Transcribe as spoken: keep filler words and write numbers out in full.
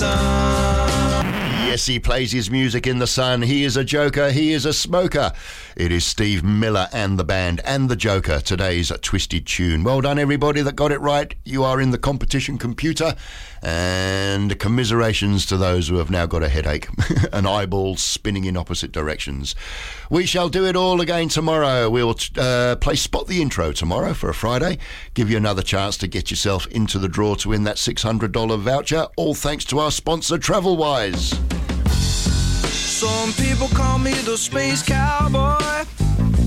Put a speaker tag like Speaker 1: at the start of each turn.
Speaker 1: sun.
Speaker 2: Yes, he plays his music in the sun. He is a joker. He is a smoker. It is Steve Miller and the band and the Joker, today's Twisted Tune. Well done, everybody that got it right. You are in the competition computer. And commiserations to those who have now got a headache and eyeballs spinning in opposite directions. We shall do it all again tomorrow. We'll uh, play Spot the Intro tomorrow for a Friday. Give you another chance to get yourself into the draw to win that six hundred dollars voucher. All thanks to our sponsor, TravelWise.
Speaker 1: Some people call me the space cowboy.